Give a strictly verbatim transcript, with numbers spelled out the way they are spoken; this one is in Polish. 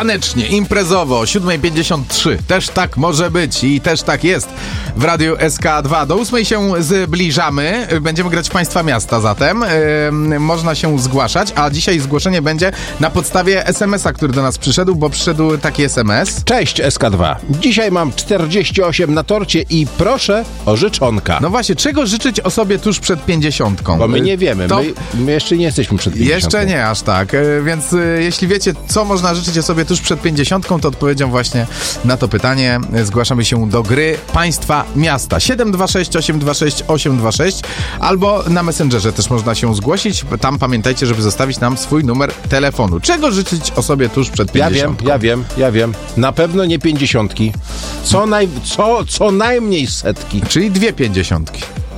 tanecznie, imprezowo, o siódma pięćdziesiąt trzy. Też tak może być i też tak jest w Radiu S K dwa. Do ósmej się zbliżamy. Będziemy grać w Państwa Miasta zatem. Yy, można się zgłaszać, a dzisiaj zgłoszenie będzie na podstawie es em es a, który do nas przyszedł, bo przyszedł taki es em es. Cześć S K dwa. Dzisiaj mam czterdzieści osiem na torcie i proszę o życzonka. No właśnie, czego życzyć osobie tuż przed pięćdziesiątką? Bo my nie wiemy, to... my, my jeszcze nie jesteśmy przed pięćdziesiątką. Jeszcze nie aż tak, więc jeśli wiecie, co można życzyć osobie tuż przed pięćdziesiątką, to odpowiedzią właśnie na to pytanie zgłaszamy się do gry Państwa Miasta. siedem dwa sześć osiem dwa sześć osiem dwa sześć albo na Messengerze też można się zgłosić. Tam pamiętajcie, żeby zostawić nam swój numer telefonu. Czego życzyć osobie tuż przed pięćdziesiątką? Ja wiem, ja wiem, ja wiem. Na pewno nie pięćdziesiątki. Co, naj, co, co najmniej setki. Czyli dwie pięćdziesiątki.